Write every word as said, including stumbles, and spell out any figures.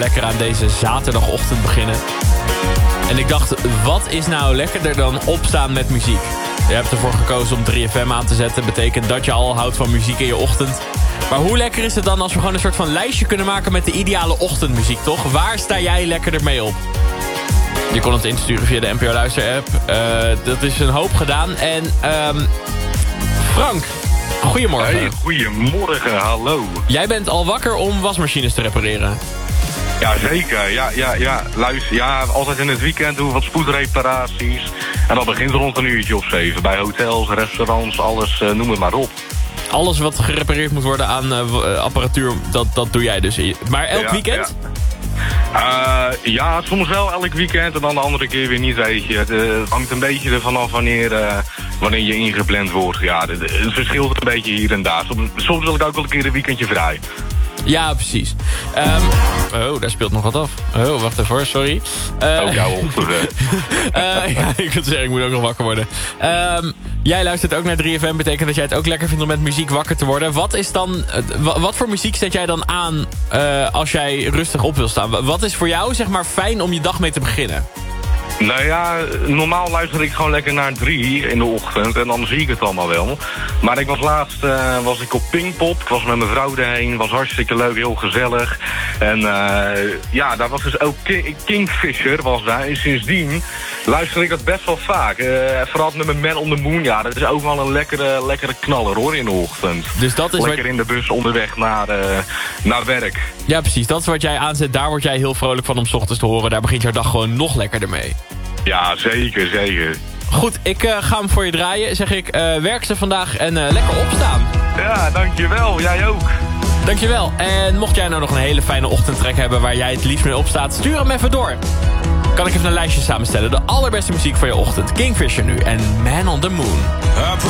lekker aan deze zaterdagochtend beginnen. En ik dacht, wat is nou lekkerder dan opstaan met muziek? Je hebt ervoor gekozen om drie F M aan te zetten. Betekent dat je al houdt van muziek in je ochtend. Maar hoe lekker is het dan als we gewoon een soort van lijstje kunnen maken met de ideale ochtendmuziek, toch? Waar sta jij lekkerder mee op? Je kon het insturen via de N P O Luister app. Uh, dat is een hoop gedaan. En um, Frank, goedemorgen. Hey, goedemorgen, hallo. Jij bent al wakker om wasmachines te repareren. Ja, zeker. Ja, ja, ja. Luister, ja, altijd in het weekend doen we wat spoedreparaties. En dat begint rond een uurtje of zeven. Bij hotels, restaurants, alles, uh, noem het maar op. Alles wat gerepareerd moet worden aan uh, apparatuur, dat, dat doe jij dus. Maar elk ja, weekend? Ja. Uh, ja, soms wel elk weekend en dan de andere keer weer niet, weet je. Het uh, hangt een beetje ervan af wanneer, uh, wanneer je ingepland wordt. Ja, het, het verschilt een beetje hier en daar. Soms, soms wil ik ook wel een keer een weekendje vrij. Ja, precies. Um, oh, daar speelt nog wat af. Oh, wacht even hoor, sorry. Uh, oh, jou op. uh, ja, ik wil zeggen, ik moet ook nog wakker worden. Um, jij luistert ook naar drie F M, betekent dat jij het ook lekker vindt om met muziek wakker te worden. Wat is dan, uh, wat voor muziek zet jij dan aan uh, als jij rustig op wil staan? Wat is voor jou, zeg maar, fijn om je dag mee te beginnen? Nou ja, normaal luister ik gewoon lekker naar drie in de ochtend en dan zie ik het allemaal wel. Maar ik was laatst uh, was ik op Pinkpop, ik was met mijn vrouw erheen, was hartstikke leuk, heel gezellig. En uh, ja, daar was dus ook King, Kingfisher was daar en sindsdien luister ik dat best wel vaak. Uh, vooral met mijn Man on the Moon, ja, dat is ook wel een lekkere, lekkere knaller hoor in de ochtend. Dus dat is lekker wat... in de bus onderweg naar, uh, naar werk. Ja precies, dat is wat jij aanzet, daar word jij heel vrolijk van om 's ochtends te horen. Daar begint jouw dag gewoon nog lekkerder mee. Ja, zeker, zeker. Goed, ik uh, ga hem voor je draaien. Zeg ik, uh, werk ze vandaag en uh, lekker opstaan. Ja, dankjewel. Jij ook. Dankjewel. En mocht jij nou nog een hele fijne ochtendtrek hebben waar jij het liefst mee opstaat, stuur hem even door. Kan ik even een lijstje samenstellen. De allerbeste muziek voor je ochtend. Kingfisher nu en Man on the Moon.